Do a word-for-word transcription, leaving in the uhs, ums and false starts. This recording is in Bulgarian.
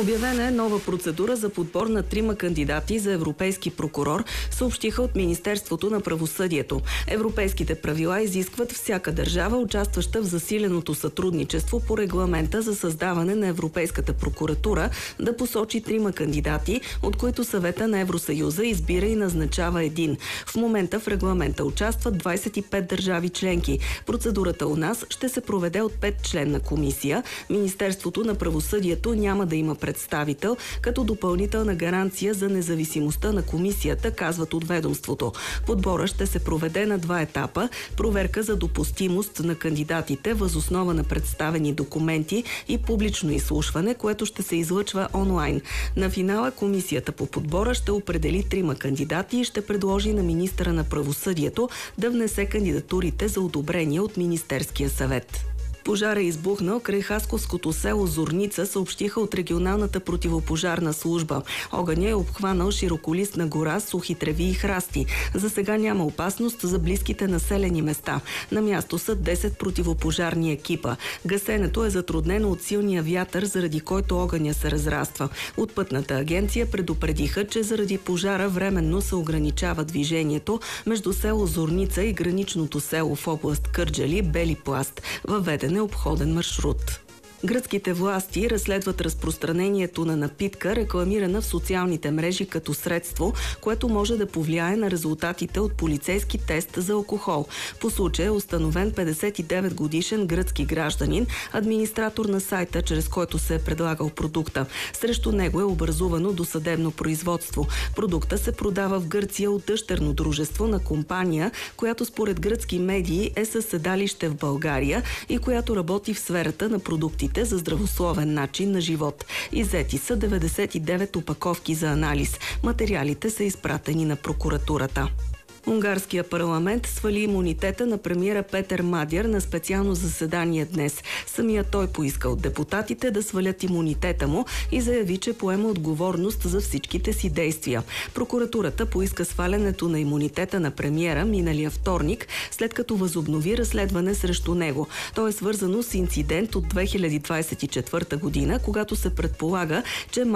Обявена е нова процедура за подбор на трима кандидати за европейски прокурор, съобщиха от Министерството на правосъдието. Европейските правила изискват всяка държава, участваща в засиленото сътрудничество по регламента за създаване на Европейската прокуратура, да посочи трима кандидати, от които Съвета на Евросъюза избира и назначава един. В момента в регламента участват двадесет и пет държави членки. Процедурата у нас ще се проведе от петчленна комисия. Министерството на правосъдието няма да има представител, като допълнителна гаранция за независимостта на комисията, казват от ведомството. Подбора ще се проведе на два етапа. Проверка за допустимост на кандидатите въз основа на представени документи и публично изслушване, което ще се излъчва онлайн. На финала комисията по подбора ще определи трима кандидати и ще предложи на министъра на правосъдието да внесе кандидатурите за одобрение от Министерския съвет. Пожар е избухнал край хасковското село Зорница, съобщиха от регионалната противопожарна служба. Огъня е обхванал широколистна гора, сухи треви и храсти. За сега няма опасност за близките населени места. На място са десет противопожарни екипа. Гасенето е затруднено от силния вятър, заради който огъня се разраства. От Пътната агенция предупредиха, че заради пожара временно се ограничава движението между село Зорница и граничното село в област Кърджали, Бели пласт. Въведен е обходен маршрут. Гръцките власти разследват разпространението на напитка, рекламирана в социалните мрежи като средство, което може да повлияе на резултатите от полицейски тест за алкохол. По случая е установен петдесет и девет годишен гръцки гражданин, администратор на сайта, чрез който се е предлагал продукта. Срещу него е образувано досъдебно производство. Продукта се продава в Гърция от дъщерно дружество на компания, която според гръцки медии е със седалище в България и която работи в сферата на продуктите за здравословен начин на живот. Иззети са деветдесет и девет опаковки за анализ. Материалите са изпратени на прокуратурата. Унгарския парламент свали имунитета на премиера Петър Мадяр на специално заседание днес. Самия той поиска от депутатите да свалят имунитета му и заяви, че поема отговорност за всичките си действия. Прокуратурата поиска свалянето на имунитета на премиера миналия вторник, след като възобнови разследване срещу него. То е свързано с инцидент от две хиляди двадесет и четвърта година, когато се предполага, че